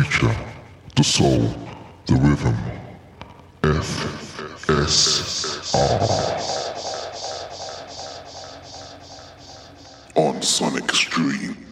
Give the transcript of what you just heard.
The soul, the rhythm, FSR on Sonic Stream.